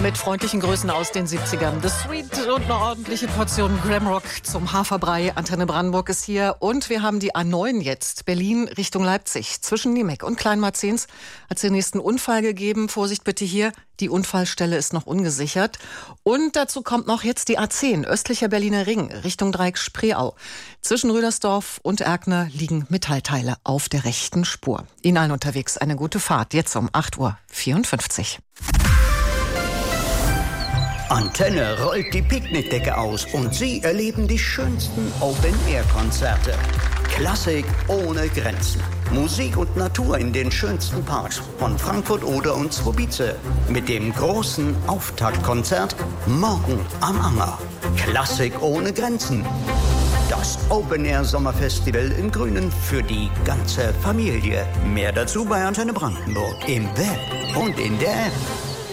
Mit freundlichen Grüßen aus den 70ern. The Sweet und eine ordentliche Portion Glamrock zum Haferbrei. Antenne Brandenburg ist hier und wir haben die A9 jetzt. Berlin Richtung Leipzig. Zwischen Niemek und Kleinmarzens hat es den nächsten Unfall gegeben. Vorsicht bitte hier, die Unfallstelle ist noch ungesichert. Und dazu kommt noch jetzt die A10, östlicher Berliner Ring, Richtung Dreieck Spreeau. Zwischen Rüdersdorf und Erkner liegen Metallteile auf der rechten Spur. Ihnen allen unterwegs eine gute Fahrt. Jetzt um 8:54 Uhr. Antenne rollt die Picknickdecke aus und Sie erleben die schönsten Open-Air-Konzerte. Klassik ohne Grenzen. Musik und Natur in den schönsten Parks von Frankfurt, Oder und Zwobice. Mit dem großen Auftaktkonzert morgen am Anger. Klassik ohne Grenzen. Das Open-Air-Sommerfestival im Grünen für die ganze Familie. Mehr dazu bei Antenne Brandenburg im Web und in der App.